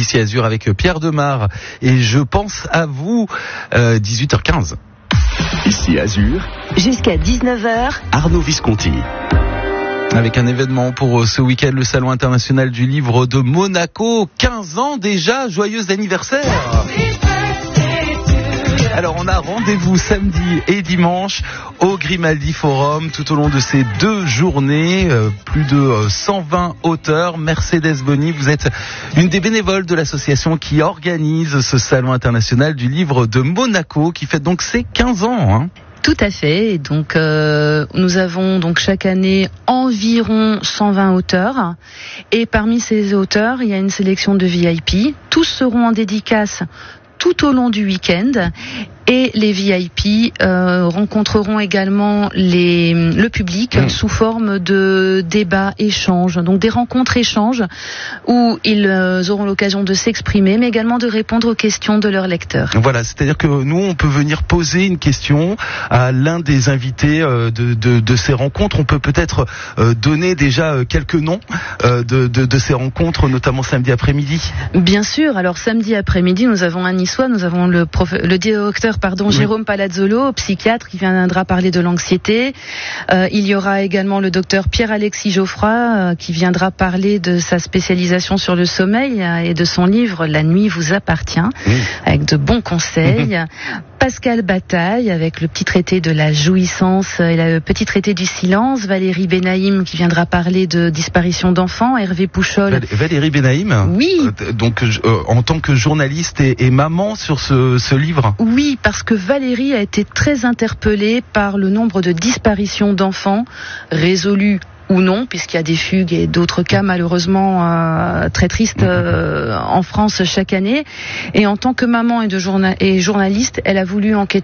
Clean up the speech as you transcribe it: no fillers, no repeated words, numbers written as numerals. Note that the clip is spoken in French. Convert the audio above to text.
d'ici Azur avec Pierre Demar. Et je pense à vous, 18h15. Ici Azur. Jusqu'à 19h. Arnaud Visconti. Avec un événement pour ce week-end, le Salon international du livre de Monaco. 15 ans déjà, joyeux anniversaire! Alors on a rendez-vous samedi et dimanche au Grimaldi Forum tout au long de ces 2 journées. Plus de 120 auteurs. Mercedes Bonny, vous êtes une des bénévoles de l'association qui organise ce Salon international du livre de Monaco qui fête donc ses 15 ans. Hein. Tout à fait. Donc, nous avons donc chaque année environ 120 auteurs. Et parmi ces auteurs, il y a une sélection de VIP. Tous seront en dédicace tout au long du week-end. Et les VIP rencontreront également le public sous forme de débats, échanges, donc des rencontres-échanges où ils auront l'occasion de s'exprimer, mais également de répondre aux questions de leurs lecteurs. Voilà, c'est-à-dire que nous, on peut venir poser une question à l'un des invités de ces rencontres. On peut peut-être donner déjà quelques noms de ces rencontres, notamment samedi après-midi. Bien sûr. Alors samedi après-midi, nous avons un Niçois, nous avons le docteur Jérôme Palazzolo, psychiatre, qui viendra parler de l'anxiété. Il y aura également le docteur Pierre-Alexis Geoffroy, qui viendra parler de sa spécialisation sur le sommeil et de son livre « La nuit vous appartient », avec de bons conseils. Pascal Bataille, avec le petit traité de la jouissance et le petit traité du silence. Valérie Benaïm, qui viendra parler de disparition d'enfants. Hervé Pouchol. Valérie Benaïm. Oui. Donc, en tant que journaliste et maman sur ce livre. Oui, parce que Valérie a été très interpellée par le nombre de disparitions d'enfants résolues ou non, puisqu'il y a des fugues et d'autres cas malheureusement très tristes en France chaque année. Et en tant que maman et journaliste, elle a voulu enquêter